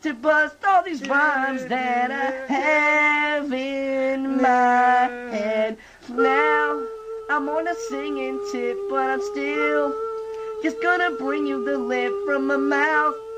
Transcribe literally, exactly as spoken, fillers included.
to bust all these rhymes that I have in my head. Now I'm on a singing tip, but I'm still just gonna bring you the lip from my mouth.